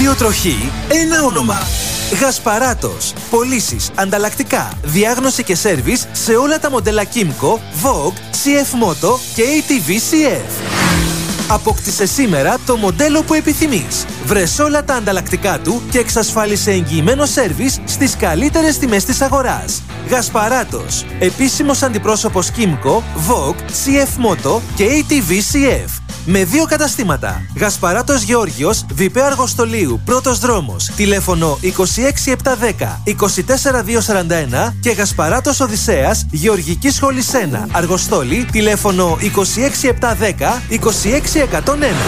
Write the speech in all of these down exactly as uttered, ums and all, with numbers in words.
Δύο τροχοί, ένα όνομα. Γασπαράτος. Πωλήσεις, ανταλλακτικά, διάγνωση και σέρβις σε όλα τα μοντέλα Kymco, Vogue, σι εφ Moto και έι τι βι σι εφ. Απόκτησε σήμερα το μοντέλο που επιθυμείς. Βρες όλα τα ανταλλακτικά του και εξασφάλισε εγγυημένο σέρβις στις καλύτερες τιμές της αγοράς. Γασπαράτος. Επίσημος αντιπρόσωπος Kymco, Vogue, σι εφ Moto και έι τι βι σι εφ. Με δύο καταστήματα. Γασπαράτος Γεώργιος, Βιπέ Αργοστολίου, πρώτος δρόμος. Τηλέφωνο είκοσι έξι επτακόσια δέκα είκοσι τέσσερα διακόσια σαράντα ένα και Γασπαράτος Οδυσσέας, Γεωργική Σχολή ένα, Αργοστόλη, τηλέφωνο είκοσι έξι επτακόσια δέκα είκοσι έξι εκατόν ένα.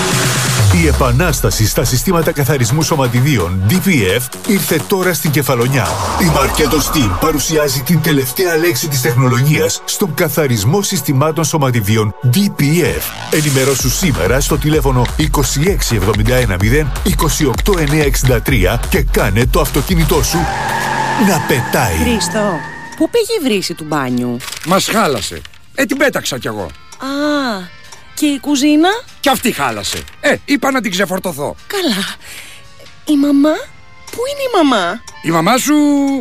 Η επανάσταση στα συστήματα καθαρισμού σωματιδίων ντι πι εφ ήρθε τώρα στην Κεφαλονιά. Η Marketo Steam παρουσιάζει την τελευταία λέξη της τεχνολογίας στον καθαρισμό συστημάτων σωματιδίων ντι πι εφ. Ενημερώσου σήμερα στο τηλέφωνο είκοσι έξι εβδομήντα ένα μηδέν είκοσι οκτώ εννιακόσια εξήντα τρία και κάνε το αυτοκίνητό σου να πετάει. Χρήστο, πού πήγε η βρύση του μπάνιου? Μας χάλασε. Ε, την πέταξα κι εγώ. Α, και η κουζίνα? Κι αυτή χάλασε. Ε, είπα να την ξεφορτωθώ. Καλά. Η μαμά? Πού είναι η μαμά? Η μαμά σου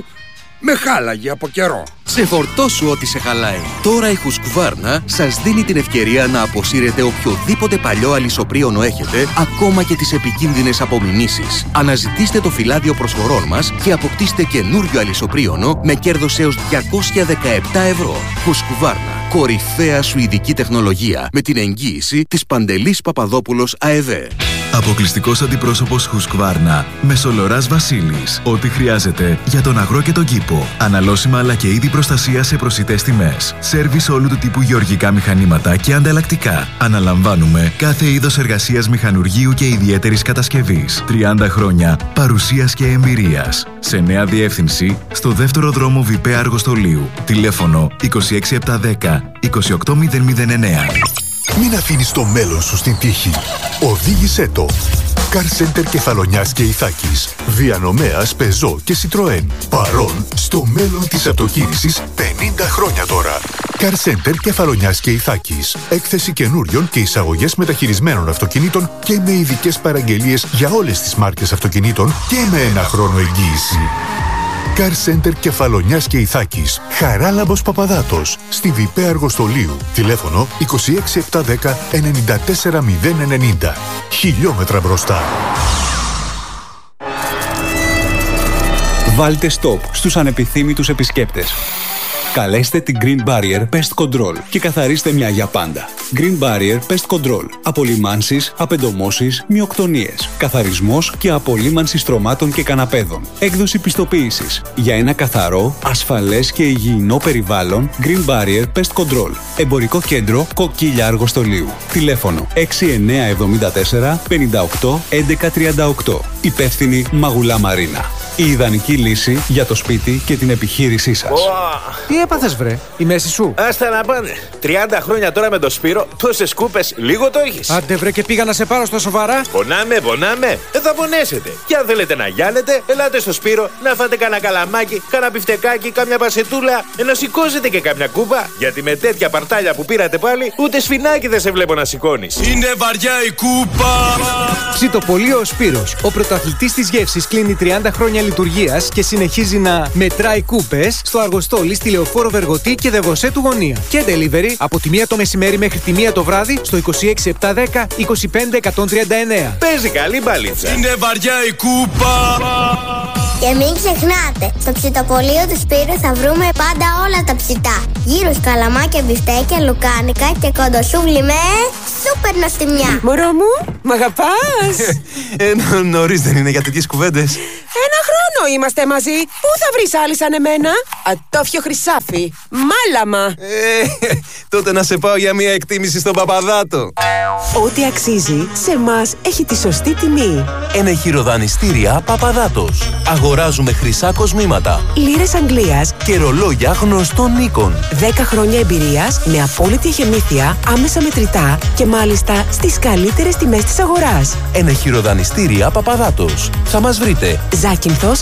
με χάλαγε από καιρό. Ξεφορτώσου ό,τι σε χαλάει. Τώρα η Husqvarna σας δίνει την ευκαιρία να αποσύρετε οποιοδήποτε παλιό αλυσοπρίωνο έχετε, ακόμα και τις επικίνδυνες απομιμήσεις. Αναζητήστε το φυλάδιο προσφορών μας και αποκτήστε καινούριο αλυσοπρίωνο με κέρδος έως διακόσια δεκαεπτά ευρώ. Husqvarna. Κορυφαία σουηδική τεχνολογία με την εγγύηση της Παντελής Παπαδόπουλος ΑΕΒΕ. Αποκλειστικός αντιπρόσωπος Husqvarna, Μεσολοράς Βασίλης. Ό,τι χρειάζεται για τον αγρό και τον κήπο. Αναλώσιμα αλλά και είδη προστασία σε προσιτές τιμές. Σέρβις όλου του τύπου γεωργικά μηχανήματα και ανταλλακτικά. Αναλαμβάνουμε κάθε είδος εργασίας μηχανουργείου και ιδιαίτερης κατασκευής. τριάντα χρόνια παρουσίας και εμπειρίας. Σε νέα διεύθυνση, στο δεύτερο δρόμο Βιπέ Αργοστολίου. Τηλέφωνο είκοσι έξι επτακόσια δέκα είκοσι οκτώ μηδέν μηδέν εννέα. Μην αφήνεις το μέλλον σου στην τύχη. Οδήγησέ το. Car Center Κεφαλονιάς και Ιθάκης. Διανομέας Peugeot και Citroën. Παρόν στο μέλλον της αυτοκίνησης πενήντα χρόνια τώρα. Car Center Κεφαλονιάς και Ιθάκης. Έκθεση καινούριων και εισαγωγές μεταχειρισμένων αυτοκινήτων και με ειδικές παραγγελίες για όλες τις μάρκες αυτοκινήτων και με ένα χρόνο εγγύηση. Car Center Κεφαλονιάς και Ιθάκης. Χαράλαμπος Παπαδάτος. Στη Βιπέ Αργοστολίου. Τηλέφωνο είκοσι έξι επτακόσια δέκα ενενήντα τέσσερα μηδέν ενενήντα. Χιλιόμετρα μπροστά. Βάλτε stop στους ανεπιθύμητους επισκέπτες. Καλέστε την Green Barrier Pest Control και καθαρίστε μια για πάντα. Green Barrier Pest Control. Απολυμάνσεις, απεντομώσεις, μυοκτονίες. Καθαρισμός και απολύμανση στρωμάτων και καναπέδων. Έκδοση πιστοποίησης. Για ένα καθαρό, ασφαλές και υγιεινό περιβάλλον, Green Barrier Pest Control. Εμπορικό κέντρο Κοκκίλια Αργοστολίου. Τηλέφωνο έξι εννιά εβδομήντα τέσσερα πενήντα οκτώ έντεκα τριάντα οκτώ. Υπεύθυνη Μαγουλά Μαρίνα. Η ιδανική λύση για το σπίτι και την επιχείρησή σας. Wow. Τι έπαθες βρε, η μέση σου? Άστα να πάνε. τριάντα χρόνια τώρα με το Σπύρο, τόσες κούπες, λίγο το έχεις. Άντε βρε και πήγα να σε πάρω στα σοβαρά. Πονάμε, πονάμε. Δεν θα πονέσετε. Και αν θέλετε να γιάνετε, ελάτε στο Σπύρο να φάτε κανένα καλαμάκι, κανένα πιφτεκάκι, κάμια πασετούλα, να σηκώσετε και κάμια κούπα. Γιατί με τέτοια παρτάλια που πήρατε πάλι, ούτε σφινάκι δεν σε βλέπω να σηκώνεις. Είναι βαριά η κούπα. Ψητοπολείο ο Σπύρος, ο πρωταθλητής της γεύσης, κλείνει τριάντα χρόνια λειτουργίας και συνεχίζει να μετράει κούπες στο Αργοστόλι, στη Λεωφόρο Βεργοτή και Δεβοσέ του Γωνία. Και delivery από τη μία το μεσημέρι μέχρι τη μία το βράδυ στο είκοσι έξι επτακόσια δέκα είκοσι πέντε εκατόν τριάντα εννέα. Παίζει καλή μπαλίτσα. Είναι βαριά η κούπα. Και μην ξεχνάτε, στο ψητοπολείο του Σπύρου θα βρούμε πάντα όλα τα ψητά. Γύρους, καλαμάκια, μπιφτέκια, λουκάνικα και κοντοσούβλι με σούπερ νοστιμιά. Μωρό μου, μ' αγαπάς? ε, νωρίς δεν είναι για τέτοιες κουβέντες. Ένα χρόνο είμαστε μαζί. Πού θα βρεις άλλη σαν εμένα? Ατόφιο χρυσάφι, μάλαμα. Ε, τότε να σε πάω για μια εκτίμηση στον Παπαδάτο. Ό,τι αξίζει σε μας έχει τη σωστή τιμή. Ενεχειροδανιστήρια Παπαδάτος. Αγοράζουμε χρυσά κοσμήματα, λίρες Αγγλίας και ρολόγια γνωστών οίκων. δέκα χρόνια εμπειρίας με απόλυτη εχεμήθεια, άμεσα μετρητά και μάλιστα στις καλύτερες τιμές της αγοράς. Ενεχειροδανιστήρια Παπαδάτος. Θα μας βρείτε Ζάκυνθος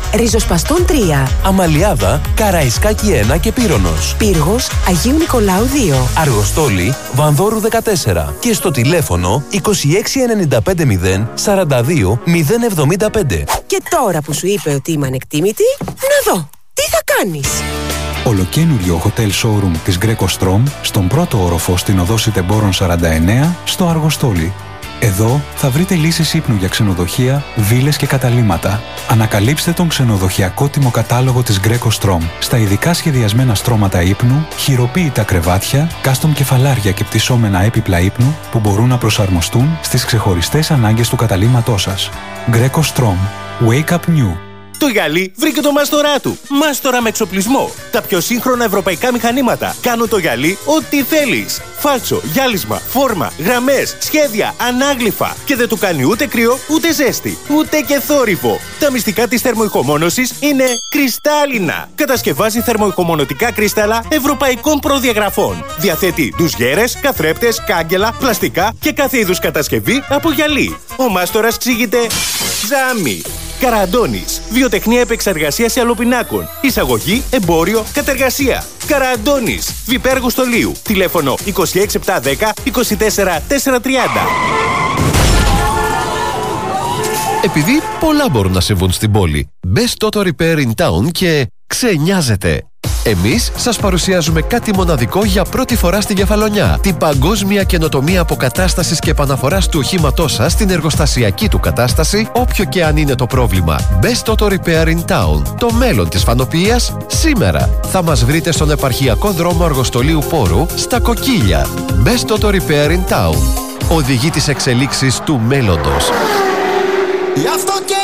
Ριζοσπαστών τρία. Αμαλιάδα, Καραϊσκάκη ένα και Πύρονος. Πύργος, Αγίου Νικολάου δύο. Αργοστόλη, Βανδόρου δεκατέσσερα. Και στο τηλέφωνο είκοσι έξι ενενήντα πέντε μηδέν σαράντα δύο μηδέν εβδομήντα πέντε. Και τώρα που σου είπε ότι είμαι ανεκτήμητη, να δω, τι θα κάνεις. Ολοκαίνουριο hotel showroom της Greco Strom στον πρώτο όροφο στην οδό Σιτεμπόρων σαράντα εννέα στο Αργοστόλι. Εδώ θα βρείτε λύσεις ύπνου για ξενοδοχεία, βίλες και καταλύματα. Ανακαλύψτε τον ξενοδοχειακό τιμοκατάλογο της Greco Strom στα ειδικά σχεδιασμένα στρώματα ύπνου, χειροποίητα κρεβάτια, custom κεφαλάρια και πτυσσόμενα έπιπλα ύπνου που μπορούν να προσαρμοστούν στις ξεχωριστές ανάγκες του καταλύματός σας. Greco Strom. Wake up new. Το γυαλί βρήκε το μάστορά του. Μάστορα με εξοπλισμό. Τα πιο σύγχρονα ευρωπαϊκά μηχανήματα κάνουν το γυαλί ό,τι θέλεις. Φάλτσο, γυάλισμα, φόρμα, γραμμές, σχέδια, ανάγλυφα. Και δεν του κάνει ούτε κρύο, ούτε ζέστη, ούτε και θόρυβο. Τα μυστικά της θερμοϊχομόνωσης είναι κρυστάλλινα. Κατασκευάζει θερμοϊχομονωτικά κρύσταλλα ευρωπαϊκών προδιαγραφών. Διαθέτει ντουζιέρες, καθρέπτες, κάγκελα, πλαστικά και κάθε είδους κατασκευή από γυαλί. Ο μάστορας ξύγεται Ζάμι. Καραντώνης. Βιοτεχνία επεξεργασίας αλοπινάκων. Εισαγωγή, εμπόριο, κατεργασία. Καραντώνης. Βιπέργου Στολίου. Τηλέφωνο είκοσι έξι επτακόσια δέκα είκοσι τέσσερα τετρακόσια τριάντα. Επειδή πολλά μπορούν να συμβούν στην πόλη, μπες Toto Repair in Town και ξενιάζετε. Εμείς σας παρουσιάζουμε κάτι μοναδικό για πρώτη φορά στην Κεφαλονιά. Την παγκόσμια καινοτομία αποκατάστασης και επαναφοράς του οχήματός σας στην εργοστασιακή του κατάσταση, όποιο και αν είναι το πρόβλημα. Best Auto Repair in Town. Το μέλλον της φανοποιίας σήμερα. Θα μας βρείτε στον επαρχιακό δρόμο Αργοστολίου Πόρου, στα Κοκκίλια. Best Auto Repair in Town. Οδηγεί τις εξελίξεις του μέλλοντος.